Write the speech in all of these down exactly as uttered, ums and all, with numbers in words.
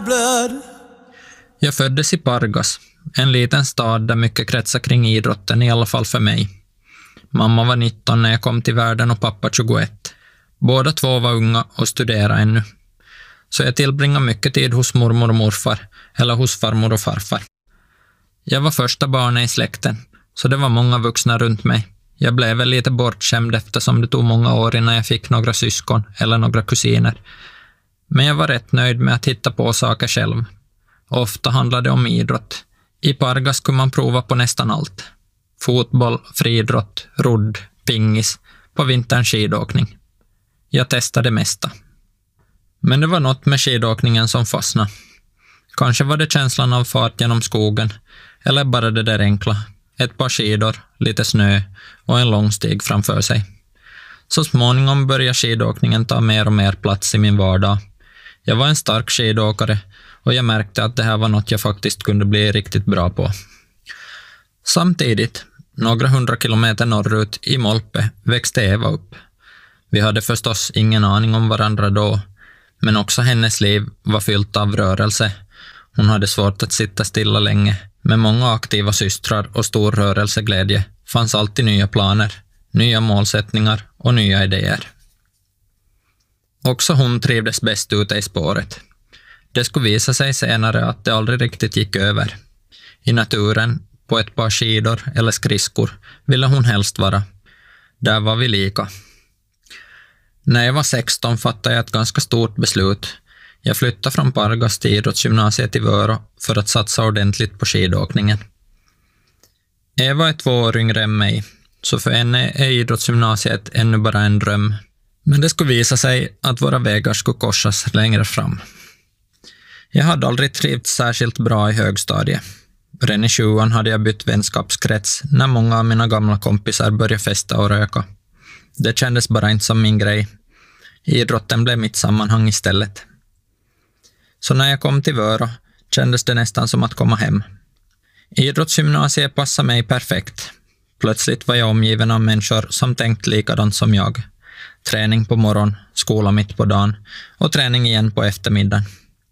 blood. Jag föddes i Pargas, en liten stad där mycket kretsar kring idrotten, i alla fall för mig. Mamma var nitton när jag kom till världen och pappa tjugoett. Båda två var unga och studerade ännu. Så jag tillbringade mycket tid hos mormor och morfar, eller hos farmor och farfar. Jag var första barnet i släkten, så det var många vuxna runt mig. Jag blev väl lite bortskämd eftersom det tog många år innan jag fick några syskon eller några kusiner. Men jag var rätt nöjd med att hitta på saker själv. Ofta handlade det om idrott. I Pargas kunde man prova på nästan allt. Fotboll, friidrott, rodd, pingis, på vintern skidåkning. Jag testade det mesta. Men det var något med skidåkningen som fastnade. Kanske var det känslan av fart genom skogen, eller bara det där enkla. Ett par skidor, lite snö och en lång stig framför sig. Så småningom började skidåkningen ta mer och mer plats i min vardag. Jag var en stark skidåkare och jag märkte att det här var något jag faktiskt kunde bli riktigt bra på. Samtidigt, några hundra kilometer norrut i Molpe, växte Eva upp. Vi hade förstås ingen aning om varandra då, men också hennes liv var fyllt av rörelse. Hon hade svårt att sitta stilla länge. Med många aktiva systrar och stor rörelseglädje fanns alltid nya planer, nya målsättningar och nya idéer. Också hon trivdes bäst ute i spåret. Det skulle visa sig senare att det aldrig riktigt gick över. I naturen, på ett par skidor eller skridskor ville hon helst vara. Där var vi lika. När jag var sexton fattade jag ett ganska stort beslut. Jag flyttade från Pargas till idrottsgymnasiet i Vörå för att satsa ordentligt på skidåkningen. Eva är två år yngre än mig, så för henne är idrottsgymnasiet ännu bara en dröm. Men det skulle visa sig att våra vägar skulle korsas längre fram. Jag hade aldrig trivts särskilt bra i högstadiet. Redan i tjugoan hade jag bytt vänskapskrets när många av mina gamla kompisar började festa och röka. Det kändes bara inte som min grej. Idrotten blev mitt sammanhang istället. Så när jag kom till Vörå kändes det nästan som att komma hem. Idrottsgymnasiet passade mig perfekt. Plötsligt var jag omgiven av människor som tänkt likadant som jag. Träning på morgon, skola mitt på dagen och träning igen på eftermiddagen.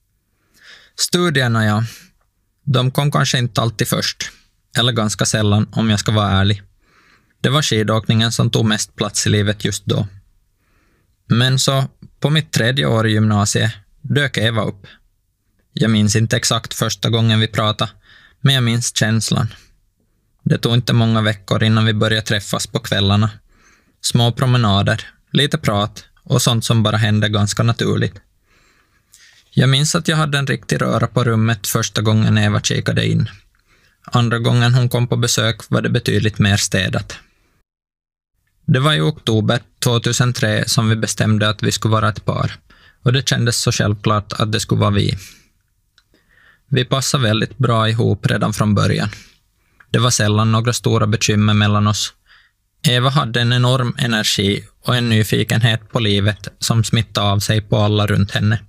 Studierna, ja, de kom kanske inte alltid först. Eller ganska sällan, om jag ska vara ärlig. Det var skidåkningen som tog mest plats i livet just då. Men så, på mitt tredje år i gymnasiet, dök Eva upp. Jag minns inte exakt första gången vi pratade, men jag minns känslan. Det tog inte många veckor innan vi började träffas på kvällarna. Små promenader, lite prat och sånt som bara hände ganska naturligt. Jag minns att jag hade en riktig röra på rummet första gången Eva kikade in. Andra gången hon kom på besök var det betydligt mer städat. Det var i oktober tjugohundratre som vi bestämde att vi skulle vara ett par. Och det kändes så självklart att det skulle vara vi. Vi passade väldigt bra ihop redan från början. Det var sällan några stora bekymmer mellan oss. Eva hade en enorm energi och en nyfikenhet på livet som smittade av sig på alla runt henne.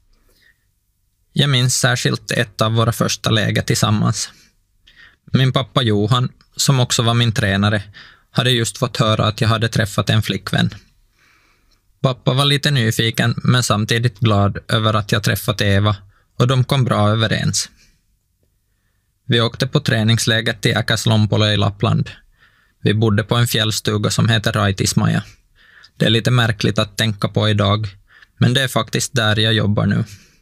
Jag minns särskilt ett av våra första läger tillsammans. Min pappa Johan, som också var min tränare, hade just fått höra att jag hade träffat en flickvän. Pappa var lite nyfiken men samtidigt glad över att jag träffat Eva och de kom bra överens. Vi åkte på träningsläget till Äkäslompolo i Lappland. Vi bodde på en fjällstuga som heter Raitismaja. Det är lite märkligt att tänka på idag, men det är faktiskt där jag jobbar nu.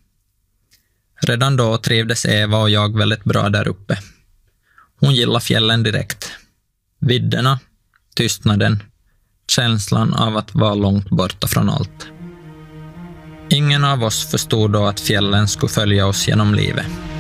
Redan då trivdes Eva och jag väldigt bra där uppe. Hon gillade fjällen direkt. Vidderna, tystnaden, känslan av att vara långt borta från allt. Ingen av oss förstod då att fjällen skulle följa oss genom livet.